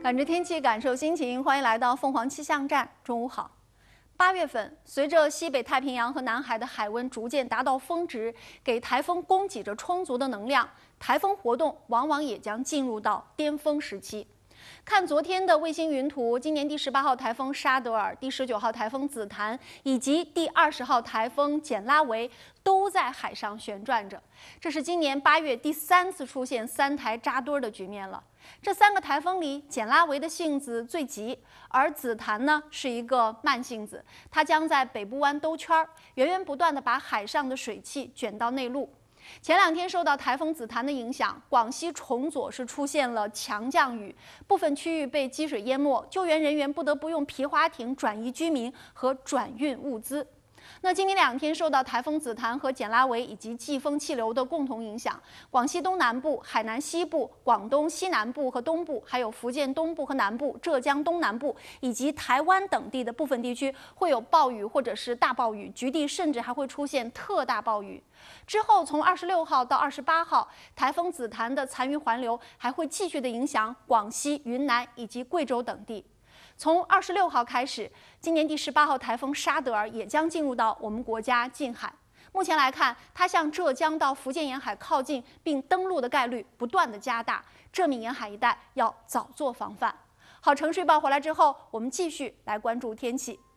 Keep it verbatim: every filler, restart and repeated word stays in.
感知天气，感受心情，欢迎来到凤凰气象站。中午好。八月份，随着西北太平洋和南海的海温逐渐达到峰值，给台风供给着充足的能量，台风活动往往也将进入到巅峰时期。看昨天的卫星云图，今年第十八号台风沙德尔、第十九号台风紫檀以及第二十号台风简拉维都在海上旋转着。这是今年八月第三次出现三台扎堆的局面了。这三个台风里，简拉维的性子最急，而紫檀呢是一个慢性子，它将在北部湾兜圈，源源不断地把海上的水汽卷到内陆。前两天受到台风紫檀的影响，广西崇左是出现了强降雨，部分区域被积水淹没，救援人员不得不用皮划艇转移居民和转运物资。那今明两天受到台风紫檀和简拉维以及季风气流的共同影响，广西东南部、海南西部、广东西南部和东部，还有福建东部和南部、浙江东南部以及台湾等地的部分地区会有暴雨或者是大暴雨，局地甚至还会出现特大暴雨。之后，从二十六号到二十八号，台风紫檀的残余环流还会继续的影响广西、云南以及贵州等地。从二十六号开始，今年第十八号台风沙德尔也将进入到我们国家近海。目前来看，它向浙江到福建沿海靠近并登陆的概率不断的加大，浙闽沿海一带要早做防范。好，程序报回来之后，我们继续来关注天气。